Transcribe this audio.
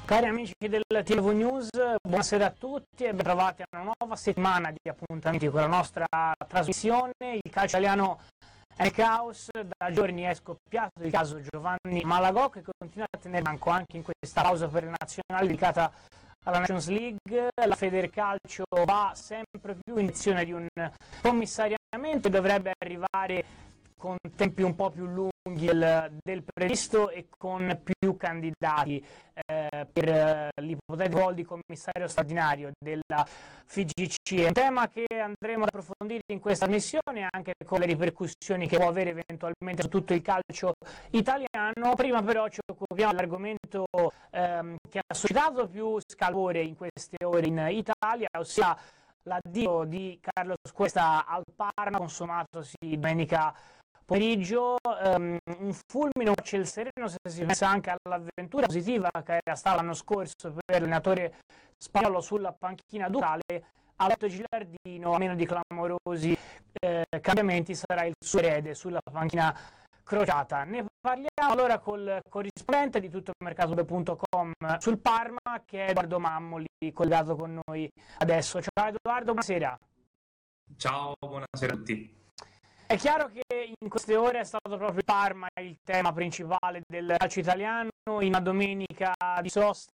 Cari amici del TV News, buonasera a tutti e ben trovati a una nuova settimana di appuntamenti con la nostra trasmissione. Il calcio italiano è nel caos, da giorni è scoppiato il caso Giovanni Malagò, che continua a tenere banco anche in questa pausa per le nazionali dedicata alla Nations League. La Federcalcio va sempre più in direzione di un commissariamento e dovrebbe arrivare con tempi un po' più lunghi del previsto e con più candidati per l'ipotetico ruolo di commissario straordinario della FIGC. È un tema che andremo ad approfondire in questa missione, anche con le ripercussioni che può avere eventualmente su tutto il calcio italiano. Prima però ci occupiamo dell'argomento che ha suscitato più scalpore in queste ore in Italia, ossia l'addio di Carlos Cuesta al Parma, consumatosi domenica pomeriggio. Un fulmine a ciel sereno se si pensa anche all'avventura positiva che era stata l'anno scorso per l'allenatore spagnolo sulla panchina ducale. Alberto Gilardino, a meno di clamorosi cambiamenti, sarà il suo erede sulla panchina crociata. Ne parliamo allora col corrispondente di tuttomercato.com sul Parma, che è Edoardo Mammoli, collegato con noi adesso. Ciao Edoardo, buonasera. Ciao, buonasera a tutti. È chiaro che in queste ore è stato proprio il Parma il tema principale del calcio italiano, in una domenica di sosta